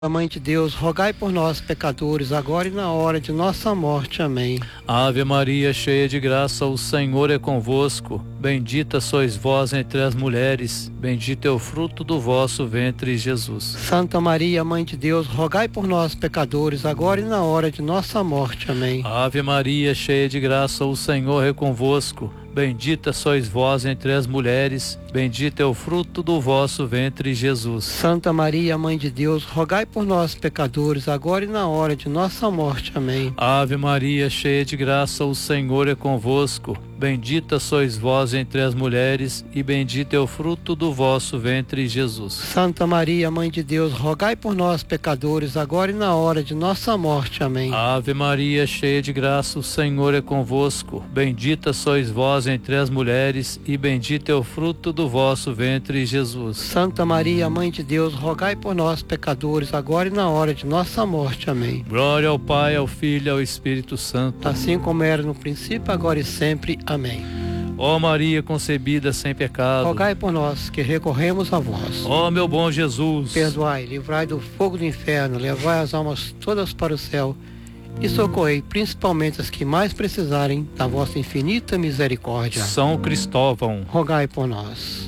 A Mãe de Deus, rogai por nós, pecadores, agora e na hora de nossa morte. Amém. Ave Maria, cheia de graça, o Senhor é convosco. Bendita sois vós entre as mulheres, bendito é o fruto do vosso ventre, Jesus. Santa Maria, Mãe de Deus, rogai por nós, pecadores, agora e na hora de nossa morte. Amém. Ave Maria, cheia de graça, o Senhor é convosco. Bendita sois vós entre as mulheres, bendito é o fruto do vosso ventre, Jesus. Santa Maria, Mãe de Deus, rogai por nós, pecadores, agora e na hora de nossa morte. Amém. Ave Maria, cheia de graça, o Senhor é convosco. Bendita sois vós entre as mulheres, e bendito é o fruto do vosso ventre, Jesus. Santa Maria, Mãe de Deus, rogai por nós, pecadores, agora e na hora de nossa morte. Amém. Ave Maria, cheia de graça, o Senhor é convosco. Bendita sois vós entre as mulheres, e bendito é o fruto do vosso ventre, Jesus. Santa Maria, Mãe de Deus, rogai por nós, pecadores, agora e na hora de nossa morte. Amém. Glória ao Pai, ao Filho e ao Espírito Santo. Assim como era no princípio, agora e sempre. Amém. Ó Maria concebida sem pecado, rogai por nós que recorremos a vós. Ó meu bom Jesus, perdoai, livrai do fogo do inferno, levai as almas todas para o céu e socorrei principalmente as que mais precisarem da vossa infinita misericórdia. São Cristóvão, rogai por nós.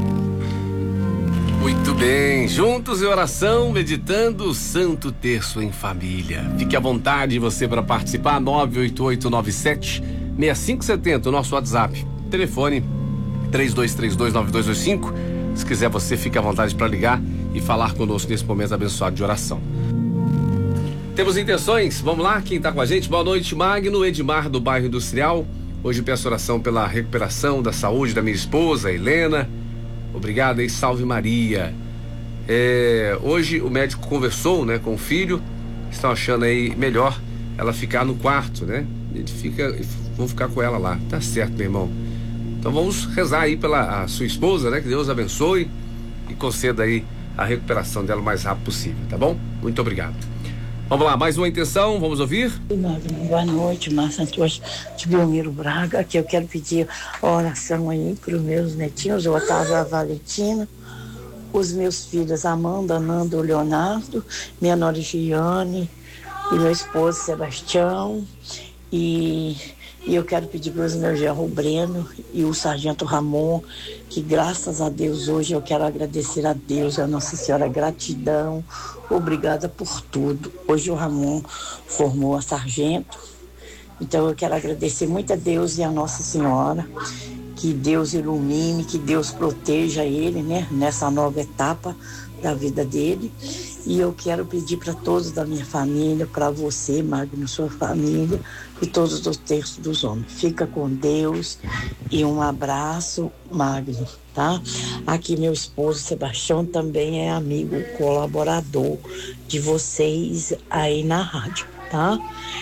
Muito bem, juntos em oração, meditando o Santo Terço em família. Fique à vontade você para participar, 98897-6570, o nosso WhatsApp. Telefone 3232-9225. Se quiser você, fique à vontade para ligar e falar conosco nesse momento abençoado de oração. Temos intenções? Vamos lá, quem está com a gente? Boa noite, Magno, Edmar do bairro Industrial. Hoje peço oração pela recuperação da saúde da minha esposa, Helena. Obrigado e salve Maria. Hoje o médico conversou, né, com o filho. Estão achando aí melhor ela ficar no quarto, né? Vão ficar com ela lá. Tá certo, meu irmão. Então vamos rezar aí pela sua esposa, né? Que Deus abençoe e conceda aí a recuperação dela o mais rápido possível, tá bom? Muito obrigado. Vamos lá, mais uma intenção, vamos ouvir? Boa noite, Márcia Antônio de Belmiro Braga, que eu quero pedir oração aí para os meus netinhos, o Otávio e a Valentina, os meus filhos Amanda, Nando, Leonardo, minha nora Giane e meu esposo Sebastião, e eu quero pedir para os meus genros, o Breno e o sargento Ramon, que graças a Deus hoje eu quero agradecer a Deus, a Nossa Senhora, gratidão, obrigada por tudo. Hoje o Ramon formou a sargento, então eu quero agradecer muito a Deus e a Nossa Senhora, que Deus ilumine, que Deus proteja ele, né, nessa nova etapa da vida dele. E eu quero pedir para todos da minha família, para você, Magno, sua família, e todos os terços dos homens. Fica com Deus e um abraço, Magno, tá? Aqui meu esposo Sebastião também é amigo, colaborador de vocês aí na rádio, tá?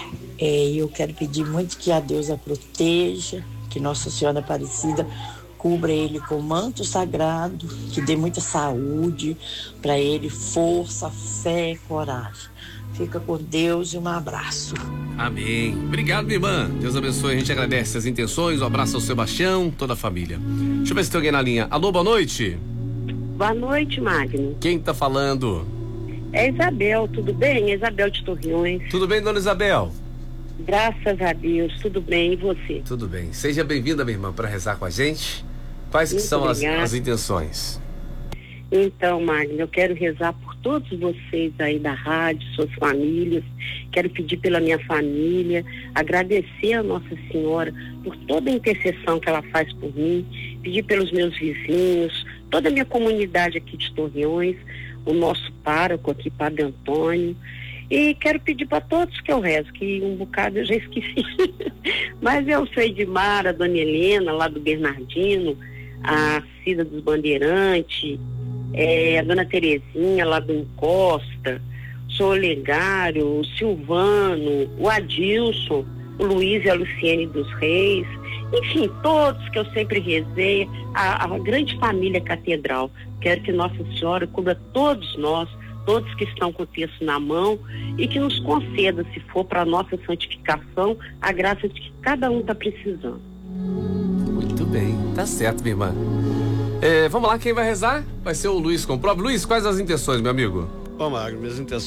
Eu quero pedir muito que a Deus a proteja, que Nossa Senhora Aparecida cubra ele com manto sagrado, que dê muita saúde para ele, força, fé, coragem. Fica com Deus e um abraço. Amém. Obrigado, minha irmã. Deus abençoe. A gente agradece as intenções. Um abraço ao Sebastião, toda a família. Deixa eu ver se tem alguém na linha. Alô, boa noite. Boa noite, Magno. Quem tá falando? É Isabel, tudo bem? Isabel de Torreões. Tudo bem, dona Isabel? Graças a Deus, tudo bem, e você? Tudo bem. Seja bem-vinda, minha irmã, para rezar com a gente. Quais que são as intenções? Então, Magno, eu quero rezar por todos vocês aí da rádio, suas famílias. Quero pedir pela minha família, agradecer a Nossa Senhora por toda a intercessão que ela faz por mim, pedir pelos meus vizinhos, toda a minha comunidade aqui de Torreões, o nosso pároco aqui, Padre Antônio. E quero pedir para todos que eu rezo, que um bocado eu já esqueci. Mas eu sou Edmar, a Dona Helena, lá do Bernardino, a Cida dos Bandeirantes, a Dona Terezinha, lá do Encosta, sou o Olegário, o Silvano, o Adilson, o Luiz e a Luciene dos Reis, enfim, todos que eu sempre rezei, a grande família catedral. Quero que Nossa Senhora cubra todos nós, todos que estão com o texto na mão, e que nos conceda, se for para a nossa santificação, a graça de que cada um está precisando. Muito bem, tá certo, minha irmã. Vamos lá, quem vai rezar? Vai ser o Luiz Comprove. Luiz, quais as intenções, meu amigo? Bom, Magno, minhas intenções